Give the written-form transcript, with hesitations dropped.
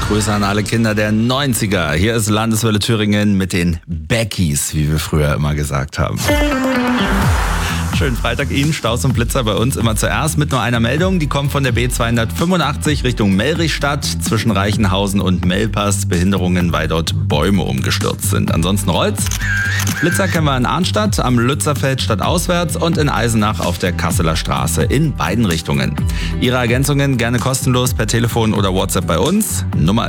Grüße an alle Kinder der 90er. Hier ist Landeswelle Thüringen mit den Beckies, wie wir früher immer gesagt haben. Schönen Freitag Ihnen, Staus und Blitzer bei uns immer zuerst mit nur einer Meldung. Die kommt von der B285 Richtung Melrichstadt zwischen Reichenhausen und Melpass. Behinderungen, weil dort Bäume umgestürzt sind. Ansonsten rollt's. Blitzer kennen wir in Arnstadt, am Lützerfeld stadtauswärts und in Eisenach auf der Kasseler Straße in beiden Richtungen. Ihre Ergänzungen gerne kostenlos per Telefon oder WhatsApp bei uns. Nummer